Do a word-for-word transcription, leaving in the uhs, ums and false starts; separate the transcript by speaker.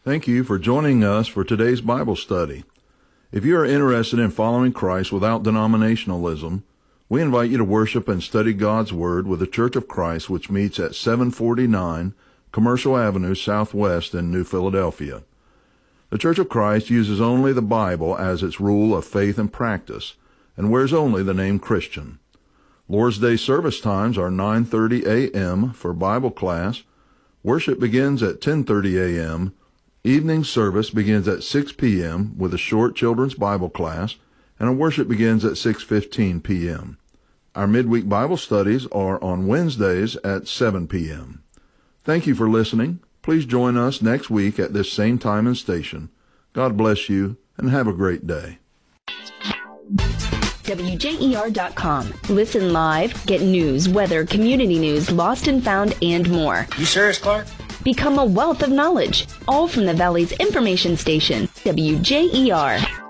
Speaker 1: Thank you for joining us for today's Bible study. If you are interested in following Christ without denominationalism, we invite you to worship and study God's Word with the Church of Christ, which meets at seven forty-nine Commercial Avenue Southwest in New Philadelphia. The Church of Christ uses only the Bible as its rule of faith and practice, and wears only the name Christian. Lord's Day service times are nine thirty a.m. for Bible class. Worship begins at ten thirty a.m. Evening service begins at six p.m. with a short children's Bible class, and a worship begins at six fifteen p.m. Our midweek Bible studies are on Wednesdays at seven p.m. Thank you for listening. Please join us next week at this same time and station. God bless you, and have a great day.
Speaker 2: W J E R dot com. Listen live, get news, weather, community news, lost and found, and more.
Speaker 3: You serious, Clark?
Speaker 2: Become a wealth of knowledge, all from the Valley's information station, W J E R.